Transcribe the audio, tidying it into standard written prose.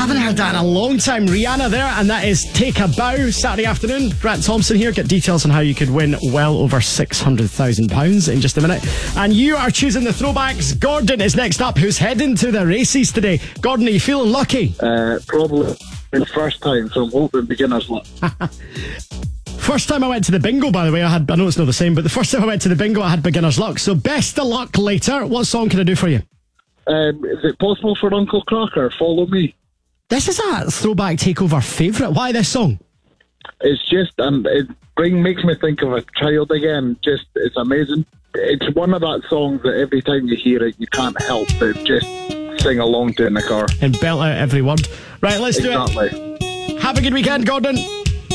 Haven't heard that in a long time. Rihanna there, and that is Take a Bow. Saturday afternoon. Grant Thompson here. Get details on how you could win well over £600,000 in just a minute. And you are choosing the throwbacks. Gordon is next up, who's heading to the races today. Gordon, are you feeling lucky? Probably the first time, so I'm hoping beginner's luck. First time I went to the bingo, by the way, I know it's not the same, but the first time I went to the bingo, I had beginner's luck. So best of luck later. What song can I do for you? Is it possible for Uncle Crocker, Follow Me? This is a throwback takeover favourite. Why this song? It's just, it makes me think of a child again. Just, it's amazing. It's one of that songs that every time you hear it, you can't help but just sing along to in the car. And belt out every word. Right, let's do it. Exactly. Have a good weekend, Gordon.